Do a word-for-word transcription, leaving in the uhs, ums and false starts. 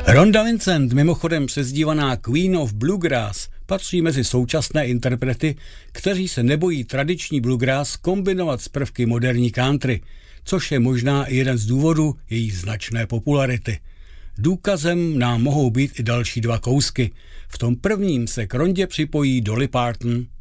Rhonda Vincent, mimochodem přezdívaná Queen of Bluegrass, patří mezi současné interprety, kteří se nebojí tradiční bluegrass kombinovat s prvky moderní country, což je možná i jeden z důvodů její značné popularity. Důkazem nám mohou být i další dva kousky. V tom prvním se k Rondě připojí Dolly Parton.